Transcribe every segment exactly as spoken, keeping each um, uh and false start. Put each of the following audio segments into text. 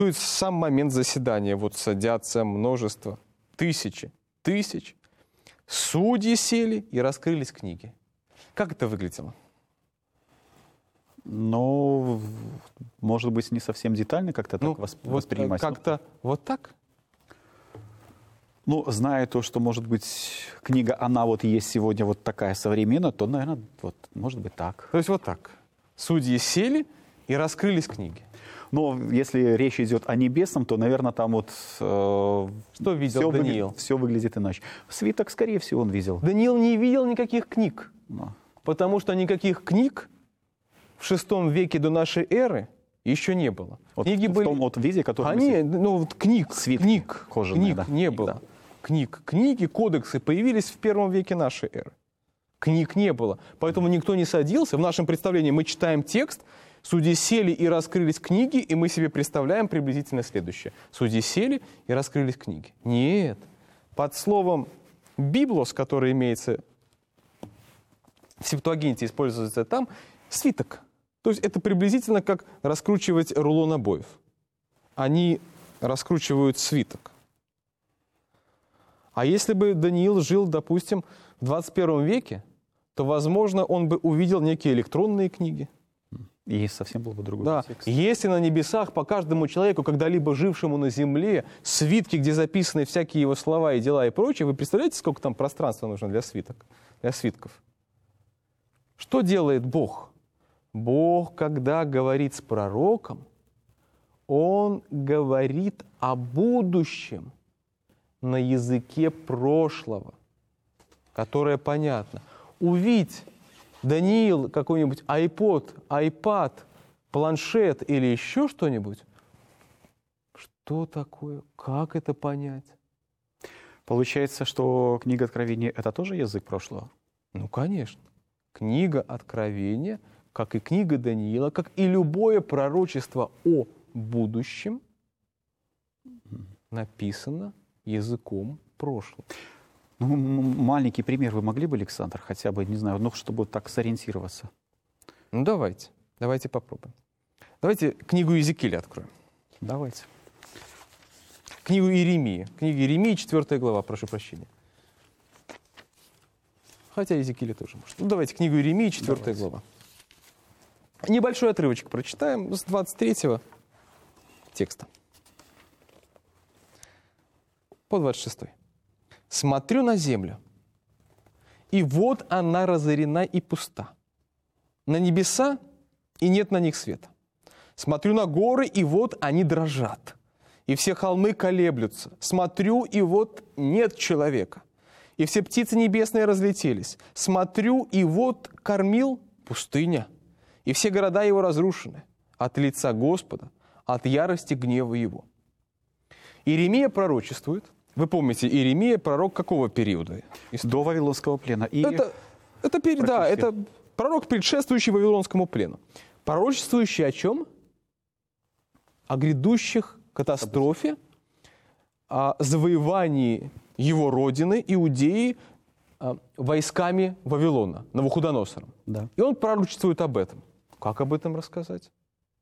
Ну и сам момент заседания. Вот садятся множество, тысячи, тысяч. Судьи сели и раскрылись книги. Как это выглядело? Ну, может быть, не совсем детально как-то так Ну, восп- вот воспринимать. как-то вот так? Ну, зная то, что, может быть, книга, она вот есть сегодня вот такая современная, то, наверное, вот, может быть, так. То есть вот так. Судьи сели и раскрылись книги. Но если речь идет о небесном, то, наверное, там вот... Э, Что видел все Даниил? Выгля- все выглядит иначе. Свиток, скорее всего, он видел. Даниил не видел никаких книг, Но. потому что никаких книг в шестом веке до нашей эры еще не было. Вот Книги в были... том вот виде, который... Они, мы- ну вот книг, Свитки книг, кожаные, книг да. не И было. да. Книг, книги, кодексы появились в первом веке нашей эры. Книг не было. Поэтому никто не садился. В нашем представлении мы читаем текст, судьи сели и раскрылись книги, и мы себе представляем приблизительно следующее. Судьи сели и раскрылись книги. Нет. Под словом «библос», который имеется в Септуагинте, используется там, свиток. То есть это приблизительно как раскручивать рулон обоев. Они раскручивают свиток. А если бы Даниил жил, допустим, в двадцать первом веке, то, возможно, он бы увидел некие электронные книги. И совсем был бы другой Да. текст. Если на небесах по каждому человеку, когда-либо жившему на земле, свитки, где записаны всякие его слова и дела и прочее, вы представляете, сколько там пространства нужно для свиток, для свитков? Что делает Бог? Бог, когда говорит с пророком, Он говорит о будущем на языке прошлого, которое понятно. Увидь, Даниил, какой-нибудь айпод, айпад, планшет или еще что-нибудь. Что такое? Как это понять? Получается, что книга Откровения — это тоже язык прошлого? Ну, конечно. Книга Откровения, как и книга Даниила, как и любое пророчество о будущем, написано языком прошлого. Ну, м- маленький пример вы могли бы, Александр, хотя бы, не знаю, ну, чтобы так сориентироваться? Ну, давайте. Давайте попробуем. Давайте книгу Иезекииля откроем. Давайте. Книгу Иеремии. Книга Иеремии, четвертая глава, прошу прощения. Хотя Иезекииля тоже может. Ну, давайте книгу Иеремии, четвертая глава. Небольшой отрывочек прочитаем с двадцать третьего текста по двадцать шестой. «Смотрю на землю, и вот она разорена и пуста. На небеса, и нет на них света. Смотрю на горы, и вот они дрожат, и все холмы колеблются. Смотрю, и вот нет человека, и все птицы небесные разлетелись. Смотрю, и вот кормил пустыня, и все города его разрушены от лица Господа, от ярости гнева его». Иеремия пророчествует. Вы помните, Иеремия пророк какого периода? До Вавилонского плена. И Это, это, пер- да, это пророк, предшествующий Вавилонскому плену. Пророчествующий о чем? О грядущих катастрофе, о завоевании его родины, Иудеи, а, войсками Вавилона, Навуходоносором. Да. И он пророчествует об этом. Как об этом рассказать?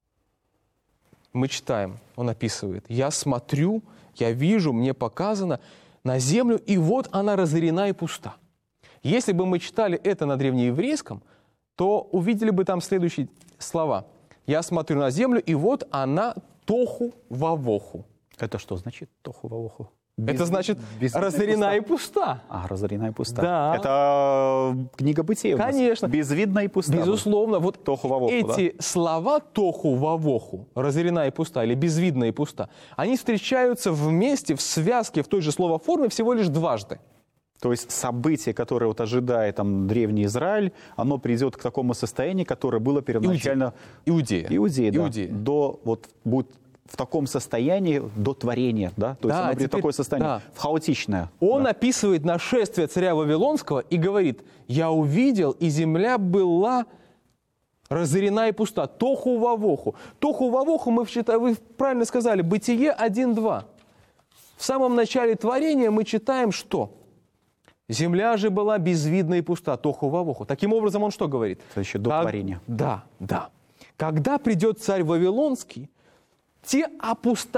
Мы читаем, он описывает. «Я смотрю, я вижу, мне показано на землю, и вот она разорена и пуста». Если бы мы читали это на древнееврейском, то увидели бы там следующие слова. «Я смотрю на землю, и вот она тоху вавоху». Это что значит тоху-вавоху? Это значит без- разорена и пуста. А, разорена и пуста. Да. Это э, книга Бытия у нас. Конечно. Безвидна и пуста. Безусловно, вот Тоху-вавоху, эти слова тоху-вавоху, разорена и пуста, или безвидна и пуста, они встречаются вместе, в связке, в той же словоформе всего лишь дважды. То есть событие, которое вот ожидает там древний Израиль, оно придет к такому состоянию, которое было первоначально... Иудея. Иудея, да. Иудея. До, вот, будет в таком состоянии до творения, да? То есть Да, оно будет теперь- такое состояние, да. в хаотичное. Он да. описывает нашествие царя Вавилонского и говорит: «Я увидел, и земля была разорена и пуста». Тоху-вавоху. Тоху-вавоху мы читаем, вы правильно сказали, Бытие один два. В самом начале творения мы читаем, что земля же была безвидна и пуста. Тоху-вавоху. Таким образом, он что говорит? Это еще до Как- творения. Да, да. Когда придет царь Вавилонский, те опустошения,